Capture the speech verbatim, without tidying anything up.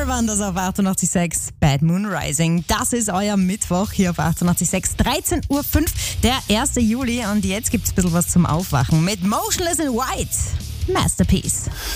Summer waren das auf achtundachtzig Komma sechs. Bad Moon Rising. Das ist euer Mittwoch hier auf achtundachtzig Komma sechs. dreizehn Uhr fünf, der erste Juli. Und jetzt gibt's ein bisschen was zum Aufwachen mit Motionless in White. Masterpiece.